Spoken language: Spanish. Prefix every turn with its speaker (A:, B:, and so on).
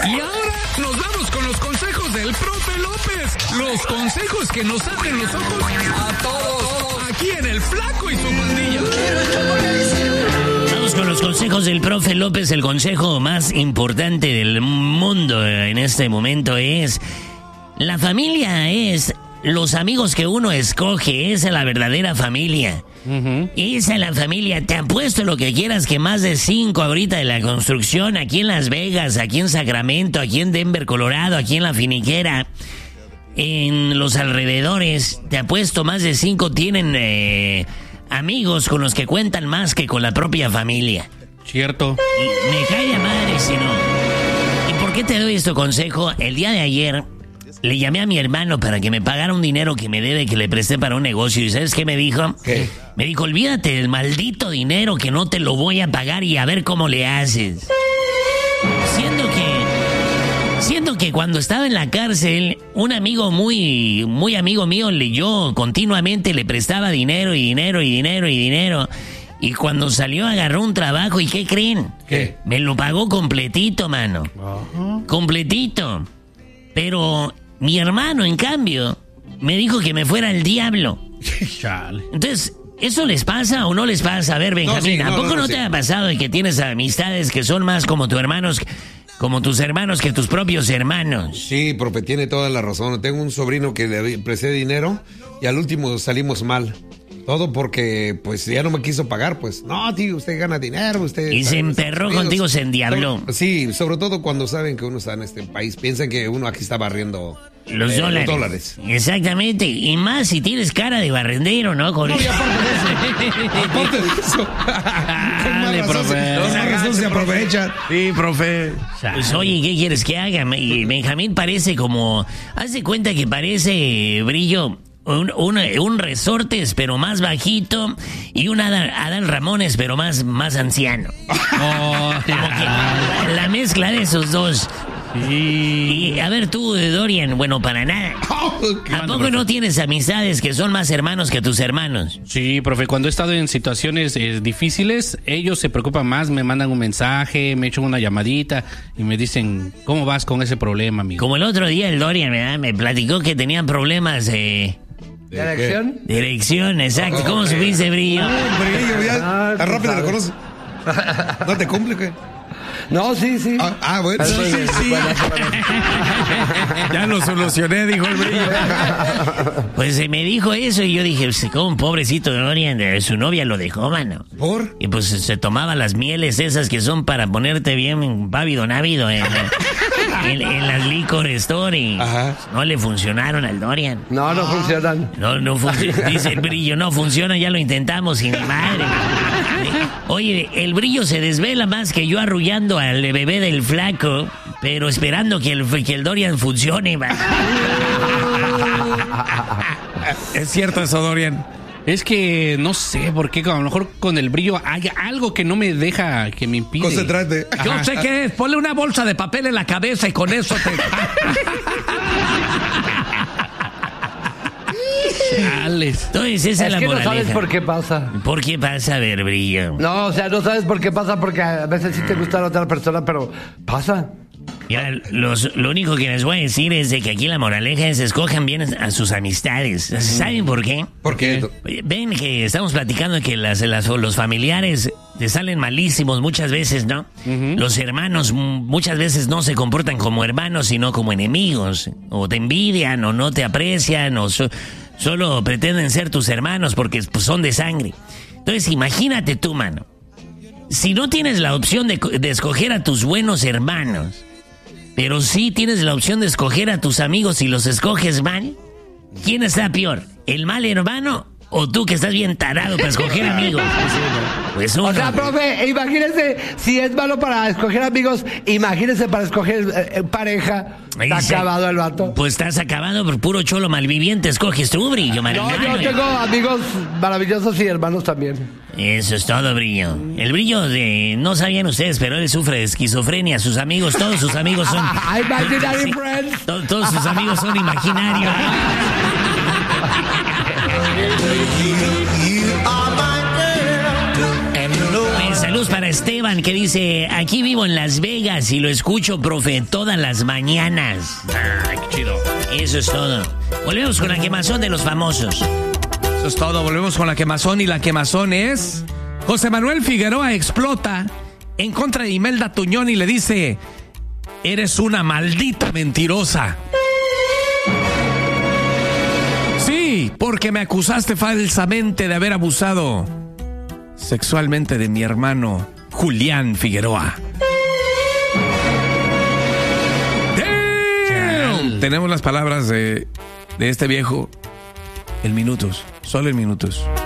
A: Y ahora nos vamos con los consejos del profe López. Los consejos que nos abren los ojos a todos. Aquí en El Flaco y su pandilla.
B: Vamos con los consejos del profe López. El consejo más importante del mundo en este momento es: la familia es los amigos que uno escoge. Esa es la verdadera familia. Esa es la familia. Te apuesto lo que quieras que más de 5 ahorita de la construcción, aquí en Las Vegas, aquí en Sacramento, aquí en Denver, Colorado, aquí en La Finiquera, en los alrededores, te apuesto más de 5 tienen amigos con los que cuentan más que con la propia familia.
C: Cierto.
B: Y me cae a madre si no. ¿Y por qué te doy este consejo? El día de ayer le llamé a mi hermano para que me pagara un dinero que me debe, que le presté para un negocio. ¿Y sabes qué me dijo?
D: ¿Qué?
B: Me dijo: olvídate del maldito dinero, que no te lo voy a pagar y a ver cómo le haces. Siendo que cuando estaba en la cárcel, un amigo muy amigo mío, yo continuamente le prestaba dinero y dinero y dinero y dinero. Y cuando salió agarró un trabajo, ¿y qué creen?
D: ¿Qué?
B: Me lo pagó completito, mano. Completito. Pero mi hermano, en cambio, me dijo que me fuera al diablo.
C: Chale.
B: Entonces, ¿eso les pasa o no les pasa? A ver, Benjamín,
D: No, sí,
B: ¿a poco no
D: sí.
B: te ha pasado de que tienes amistades que son más como tus hermanos que tus propios hermanos?
D: Sí, profe, tiene toda la razón. Tengo un sobrino que le presté dinero y al último salimos mal. Todo porque, pues, ya no me quiso pagar, pues. No, tío, usted gana dinero, usted...
B: Y se emperró contigo, se endiabló.
D: Sí, sobre todo cuando saben que uno está en este país. Piensan que uno aquí está barriendo
B: Los dólares. Exactamente. Y más si tienes cara de barrendero, ¿no? Con...
D: No, y aparte de eso.
C: Dale, profe.
D: Con más razón se aprovecha.
C: Sí, profe.
B: Pues oye, ¿qué quieres que haga? Y Benjamín parece como... Haz de cuenta que parece, Brillo, un Resortes, pero más bajito, y un Adal Ramones, pero más anciano.
C: Oh,
B: Como que la mezcla de esos dos.
C: sí.
B: Y a ver tú, Dorian, bueno, para nada. ¿A poco no tienes amistades que son más hermanos que tus hermanos?
C: Sí, profe, cuando he estado en situaciones difíciles, ellos se preocupan más, me mandan un mensaje, me echan una llamadita y me dicen: ¿cómo vas con ese problema, amigo?
B: Como el otro día el Dorian, ¿verdad? Me platicó que tenían problemas
D: ¿De
E: ¿Dirección?
B: de erección, exacto. ¿Cómo supiste, Brillo?
D: Brillo, ya. Tan rápido lo conoces. No te cumple, ¿qué?
E: No, sí.
D: Bueno.
C: Sí. Ya lo solucioné, dijo el Brillo.
B: Pues me dijo eso y yo dije: pues, como un pobrecito Dorian, su novia lo dejó, mano.
D: ¿Por?
B: Y pues se tomaba las mieles esas que son para ponerte bien pávido návido en las liquor store y
D: Ajá.
B: no le funcionaron al Dorian.
E: No funcionan.
B: No funciona. Dice el Brillo: no funciona, ya lo intentamos y ni madre. Oye, el Brillo se desvela más que yo arrullando al bebé del Flaco, pero esperando que el Dorian funcione, man.
C: Es cierto eso, Dorian. Es que no sé por qué, a lo mejor con el Brillo hay algo que no me deja, que me impide.
D: Concentrate.
F: Yo sé qué es. Ponle una bolsa de papel en la cabeza y con eso te...
C: Chales.
B: Entonces esa es la
E: Es que no
B: moraleja.
E: sabes por qué pasa.
B: ¿Por qué pasa, a ver, Brillo?
E: No, o sea, no sabes por qué pasa porque a veces sí te gusta la otra persona, pero pasa.
B: Ya, lo único que les voy a decir es de que aquí la moraleja es: escojan bien a sus amistades. ¿Saben por qué?
D: ¿Por qué?
B: Ven que estamos platicando de que los familiares te salen malísimos muchas veces, ¿no? Los hermanos muchas veces no se comportan como hermanos, sino como enemigos. O te envidian, o no te aprecian, o solo pretenden ser tus hermanos porque pues, son de sangre. Entonces imagínate tú, mano. Si no tienes la opción de escoger a tus buenos hermanos, pero sí tienes la opción de escoger a tus amigos y los escoges mal, ¿quién está peor? ¿El mal hermano o tú que estás bien tarado para escoger amigos? Pues uno.
E: O sea, profe, imagínese si es malo para escoger amigos, imagínese para escoger pareja. Está acabado el vato.
B: Pues estás acabado por puro cholo malviviente. Escoges tú, Brillo,
E: No, yo tengo amigos maravillosos y hermanos también.
B: Eso es todo, Brillo. El Brillo no sabían ustedes, pero él sufre de esquizofrenia. Sus amigos, todos sus amigos son...
E: Imaginary friends.
B: Todos sus amigos son imaginarios. Saludos para Esteban, que dice, aquí vivo en Las Vegas y lo escucho, profe, todas las mañanas.
C: Ay, qué chido.
B: Eso es todo. Volvemos con la quemazón de los famosos.
F: Eso es todo, volvemos con la quemazón y la quemazón es... José Manuel Figueroa explota en contra de Imelda Tuñón y le dice, eres una maldita mentirosa. Sí, porque me acusaste falsamente de haber abusado sexualmente de mi hermano Julián Figueroa. ¡Damn! Tenemos las palabras de este viejo en minutos, solo en minutos.